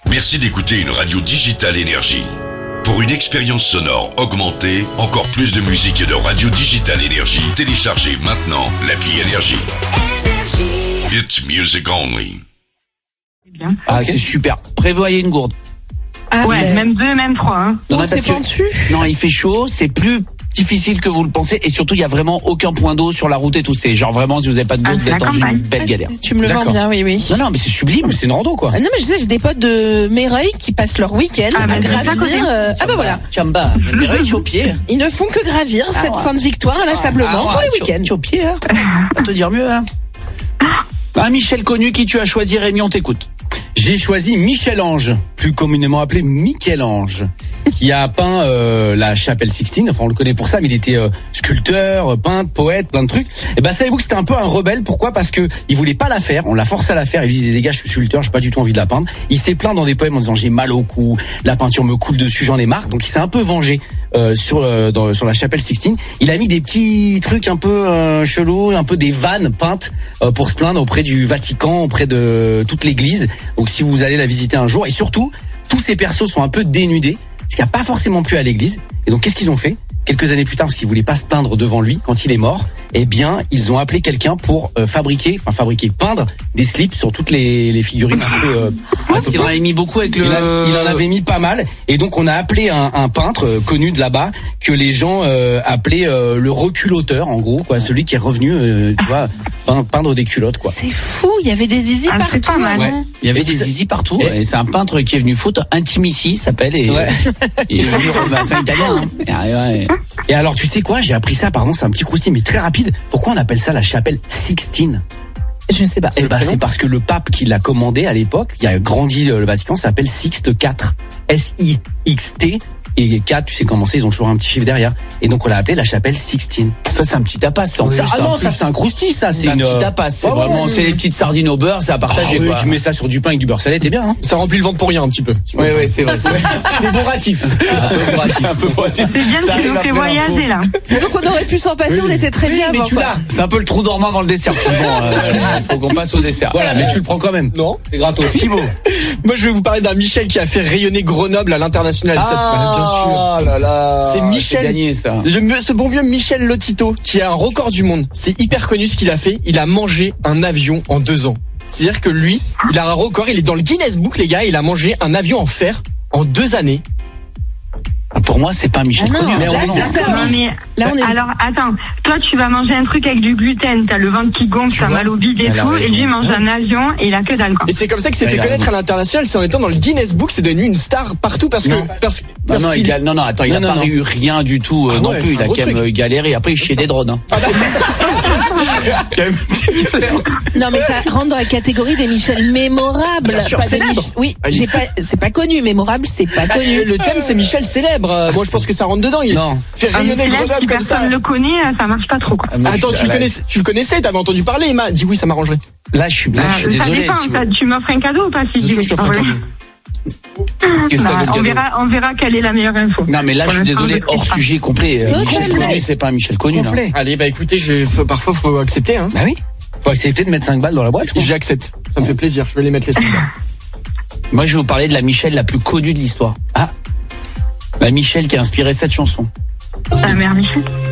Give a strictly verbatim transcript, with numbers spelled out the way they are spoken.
Merci d'écouter une radio Digital Énergie. Pour une expérience sonore augmentée, encore plus de musique et de radio Digital Énergie, téléchargez maintenant l'appli Énergie. It's music only. Ah, okay. C'est super. Prévoyez une gourde. Ah ouais, mais... même deux, même trois. Hein. Non, oh, c'est pentu. Non, il fait chaud, c'est plus difficile que vous le pensez, et surtout il y a vraiment aucun point d'eau sur la route et tout. C'est genre vraiment, si vous n'avez pas de gourde, ah, vous êtes dans une belle galère. Tu me le vends bien, oui, oui. Non, non, mais c'est sublime, c'est une rando quoi. Ah, non, mais je sais, j'ai des potes de Méreuil qui passent leur week-end ah, à gravir. Euh... Ah bah voilà. Chamba, Méreuil, c'est au pied. Ils ne font que gravir ah, cette ouais. Sainte Victoire à la Sablement ah, ouais, tous les week-ends. C'est au pied, hein. On te dire mieux, hein. Ah, Michel Connu, qui tu as choisi, Rémi, on t'écoute. J'ai choisi Michel-Ange, plus communément appelé Michel-Ange, qui a peint euh, la chapelle Sixtine. Enfin, on le connaît pour ça, mais il était euh, sculpteur, peintre, poète, plein de trucs. Et ben, savez-vous que c'était un peu un rebelle. Pourquoi ? Parce que il voulait pas la faire. On l'a forcé à la faire. Il lui disait, les gars, je suis sculpteur, j'ai pas du tout envie de la peindre. Il s'est plaint dans des poèmes en disant, j'ai mal au cou, la peinture me coule dessus, j'en ai marre. Donc, il s'est un peu vengé euh, sur euh, dans, sur la chapelle Sixtine. Il a mis des petits trucs un peu euh, chelous, un peu des vannes peintes euh, pour se plaindre auprès du Vatican, auprès de toute l'Église. Donc, si vous allez la visiter un jour, et surtout, tous ces persos sont un peu dénudés, ce qui n'a pas forcément plu à l'église. Et donc, qu'est-ce qu'ils ont fait ? Quelques années plus tard, parce qu'ils voulaient pas se plaindre devant lui quand il est mort, eh bien, ils ont appelé quelqu'un pour euh, fabriquer, enfin fabriquer, peindre des slips sur toutes les, les figurines un peu. Euh, ah, il en avait mis beaucoup avec le. Il, a, il en avait mis pas mal, et donc on a appelé un, un peintre euh, connu de là-bas que les gens euh, appelaient euh, le reculotteur, en gros, quoi, celui qui est revenu, euh, tu vois, peindre des culottes, quoi. C'est fou, il y avait des zizi ah, partout. Pas mal. Ouais. Il y avait et des zizi partout. Et, et c'est un peintre qui est venu foutre Intimici, s'appelle, et ouais. il est venu, bah, c'est un italien. Hein. Et, ouais. et alors, tu sais quoi, j'ai appris ça, pardon, c'est un petit croustille, mais très rapide. Pourquoi on appelle ça la chapelle Sixtine ? Je sais pas. Eh ben, c'est parce que le pape qui l'a commandé à l'époque, qui a grandi le Vatican, s'appelle Sixte quatre. S I X T. Et quatre, tu sais comment c'est, ils ont toujours un petit chiffre derrière. Et donc, on l'a appelé la chapelle Sixtine. Ça, c'est un petit tapas. Ça, ça, ah non, ça, c'est un croustille, ça. C'est, c'est une... un petit tapas. C'est oh, vraiment, ouais, c'est les petites sardines au beurre, c'est à partager, ah, oui, quoi. Tu mets ça sur du pain avec du beurre salé, t'es bien, hein. Ça remplit le ventre pour rien, un petit peu. Oui, oui, c'est vrai. C'est, vrai. C'est bourratif. Un peu bourratif. Un peu bourratif. C'est bien que tu nous fais voyager, là. Disons qu'on aurait pu s'en passer, oui. On était très oui, bien mais avant, tu l'as. C'est un peu le trou dormant dans le dessert. Bon, euh, faut qu'on passe au dessert. Voilà, mais tu le prends quand même. Non. C'est gratos. Thibaut. Moi, je vais vous parler d'un Michel qui a fait rayonner Grenoble à l'international. Ah, bien sûr. Oh là là. C'est Michel. C'est gagné, ça. Ce bon vieux Michel Lotito, qui a un record du monde. C'est hyper connu ce qu'il a fait. Il a mangé un avion en deux ans. C'est-à-dire que lui, il a un record. Il est dans le Guinness Book, les gars. Il a mangé un avion en fer en deux années. Pour moi, c'est pas Michel ah Connu. Non, mais là, on c'est ça, non, mais là, on est... Alors, attends. Toi, tu vas manger un truc avec du gluten. T'as le ventre qui gonfle, t'as mal au bide et tout. Et lui, il mange hein un avion et il a que dalle, quoi. Et c'est comme ça qu'il s'est fait connaître à l'international. C'est en étant dans le Guinness Book, c'est devenu une star partout parce que. Non, parce, parce non, non, il a, non, non, attends, il non, a non, pas eu rien du tout euh, ah, non ouais, plus. Il a quand même galéré. Après, il chiait des drones. Hein. Non, mais ça rentre dans la catégorie des Michel mémorables. Bien sûr, pas célèbre. Mich... Oui, ah, j'ai pas, c'est pas connu. Mémorable, c'est pas connu. Le thème, c'est Michel célèbre. Moi, je pense que ça rentre dedans. Il non. fait rayonner ah, Grenoble si comme ça. Personne le connaît, ça marche pas trop, quoi. Ah, attends, tu, connaissais, tu le connaissais, t'avais entendu parler, Emma. Dis oui, ça m'arrangerait. Là, je suis, là, ah, je suis ça désolé. Dépend, tu, tu m'offres un cadeau ou pas si je, je t'offre un cadeau. Bah, on verra, on verra quelle est la meilleure info. Non, mais là, je suis désolé, hors sujet complet. Euh, Michel Connu, c'est pas Michel Connu. Complet. Allez, bah écoutez, je, faut, parfois, faut accepter, hein. Bah oui. Faut accepter de mettre cinq balles dans la boîte. J'accepte. Ça me fait plaisir. Je vais les mettre les cinq balles. Moi, je vais vous parler de la Michel la plus connue de l'histoire. Ah. La Michel qui a inspiré cette chanson. La mère Michel.